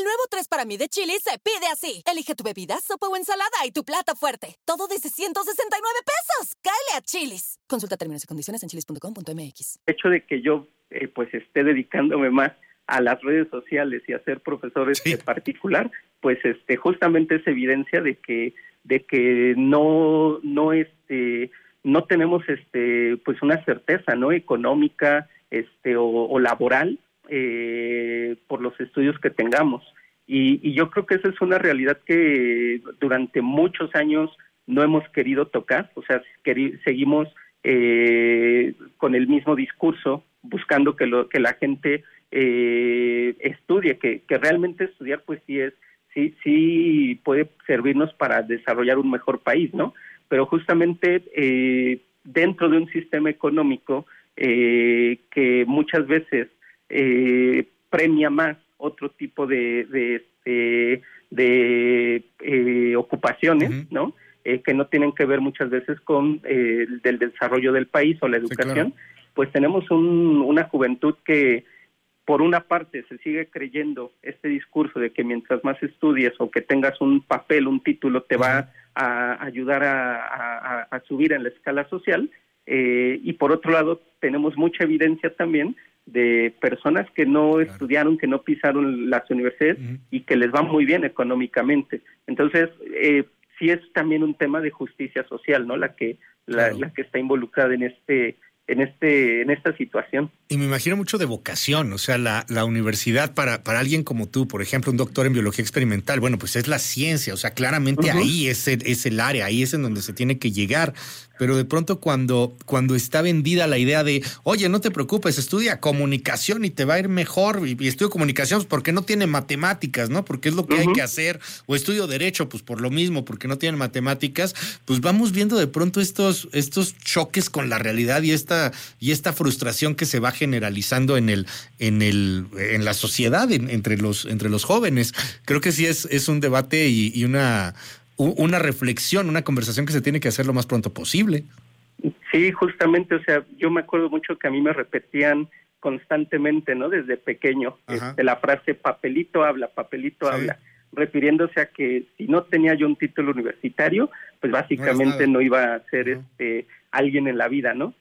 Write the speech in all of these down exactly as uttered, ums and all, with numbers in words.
El nuevo tres para mí de Chili's se pide así. Elige tu bebida, sopa o ensalada y tu plato fuerte. Todo desde ciento sesenta y nueve pesos. ¡Cáele a Chili's! Consulta términos y condiciones en chilis punto com punto m x. El hecho de que yo eh, pues esté dedicándome más a las redes sociales y a ser profesor sí. este, particular, pues este justamente es evidencia de que de que no no este no tenemos este pues una certeza no económica este o, o laboral eh, por los estudios que tengamos y, y yo creo que esa es una realidad que durante muchos años no hemos querido tocar, o sea queri- seguimos eh, con el mismo discurso buscando que lo que la gente eh, estudie, que, que realmente estudiar pues sí es sí sí puede servirnos para desarrollar un mejor país, ¿no? Pero justamente eh, dentro de un sistema económico eh, que muchas veces eh, premia más otro tipo de de de, de eh, ocupaciones, uh-huh. ¿no? Eh, que no tienen que ver muchas veces con eh, el del desarrollo del país o la educación, sí, claro. Pues tenemos un, una juventud que por una parte se sigue creyendo este discurso de que mientras más estudies o que tengas un papel, un título, te va a ayudar a, a, a subir en la escala social, eh, y por otro lado tenemos mucha evidencia también de personas que no claro. estudiaron, que no pisaron las universidades uh-huh. y que les va muy bien económicamente. Entonces, eh, sí es también un tema de justicia social, ¿no? La que la, claro. la que está involucrada en este en este en esta situación. Y me imagino mucho de vocación, o sea, la, la universidad para, para alguien como tú, por ejemplo, un doctor en biología experimental, bueno, pues es la ciencia, o sea, claramente uh-huh. ahí es el, es el área, ahí es en donde se tiene que llegar, pero de pronto cuando, cuando está vendida la idea de, oye, no te preocupes, estudia comunicación y te va a ir mejor, y, y estudio comunicación pues porque no tiene matemáticas, ¿no? Porque es lo que uh-huh. hay que hacer, o estudio derecho, pues por lo mismo, porque no tienen matemáticas, pues vamos viendo de pronto estos, estos choques con la realidad y esta, y esta frustración que se va generalizando en el en el en la sociedad en, entre los entre los jóvenes. Creo que sí es es un debate y, y una una reflexión, una conversación que se tiene que hacer lo más pronto posible. Sí, justamente, o sea, yo me acuerdo mucho que a mí me repetían constantemente, ¿no? Desde pequeño, este, la frase papelito habla, papelito sí. habla, refiriéndose a que si no tenía yo un título universitario, pues básicamente no, no iba a ser uh-huh. este alguien en la vida, ¿no?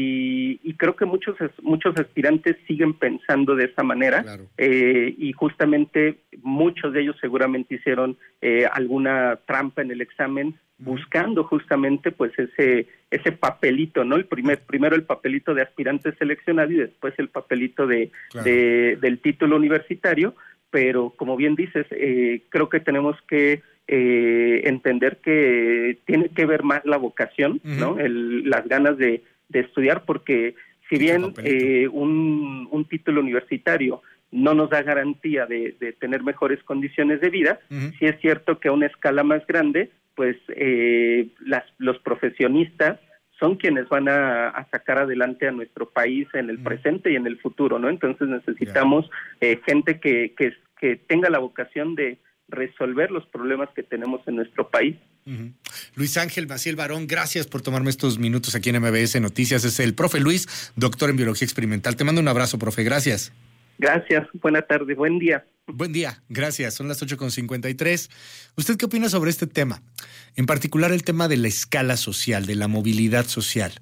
Y, y creo que muchos muchos aspirantes siguen pensando de esa manera claro. eh, y justamente muchos de ellos seguramente hicieron eh, alguna trampa en el examen uh-huh. buscando justamente pues ese ese papelito, ¿no? El primer primero el papelito de aspirante seleccionado y después el papelito de, claro. de del título universitario, pero como bien dices, eh, creo que tenemos que eh, entender que tiene que ver más la vocación, uh-huh. ¿no? El, las ganas de de estudiar, porque si bien eh, un, un título universitario no nos da garantía de, de tener mejores condiciones de vida, uh-huh. sí es cierto que a una escala más grande, pues eh, las, los profesionistas son quienes van a, a sacar adelante a nuestro país en el uh-huh. presente y en el futuro, ¿no? Entonces necesitamos yeah. eh, gente que, que, que tenga la vocación de resolver los problemas que tenemos en nuestro país. Uh-huh. Luis Ángel Maciel Barón, gracias por tomarme estos minutos aquí en M B S Noticias. Es el profe Luis, doctor en biología experimental. Te mando un abrazo, profe, gracias. Gracias, buena tarde, buen día. Buen día, gracias. Son las ocho con cincuenta y tres. ¿Usted qué opina sobre este tema? En particular el tema de la escala social, de la movilidad social.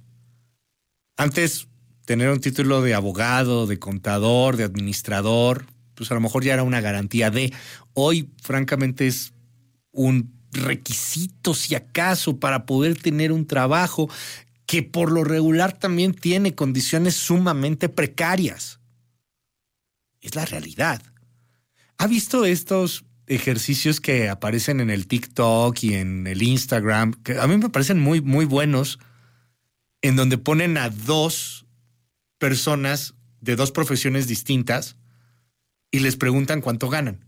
Antes, tener un título de abogado, de contador, de administrador, pues a lo mejor ya era una garantía de. Hoy, francamente, es un requisito, si acaso, para poder tener un trabajo que por lo regular también tiene condiciones sumamente precarias. Es la realidad. ¿Ha visto estos ejercicios que aparecen en el TikTok y en el Instagram? Que a mí me parecen muy, muy buenos, en donde ponen a dos personas de dos profesiones distintas y les preguntan cuánto ganan.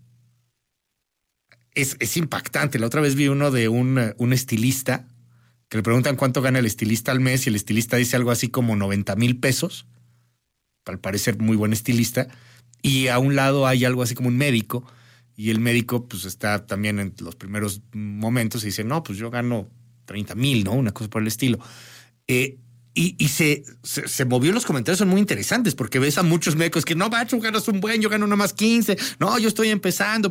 Es, es impactante. La otra vez vi uno de un, un estilista que le preguntan cuánto gana el estilista al mes y el estilista dice algo así como noventa mil pesos. Al parecer muy buen estilista. Y a un lado hay algo así como un médico y el médico pues está también en los primeros momentos y dice, no, pues yo gano treinta mil, ¿no? Una cosa por el estilo. Eh, Y, y se, se, se movió, los comentarios son muy interesantes porque ves a muchos médicos que no, macho, ganas un buen, yo gano nomás quince. No, yo estoy empezando.